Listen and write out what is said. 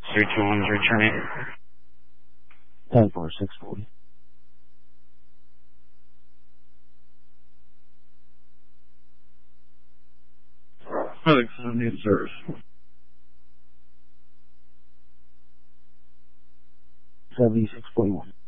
321 is returning. 10-4, 640. Alex, on the service. 7641.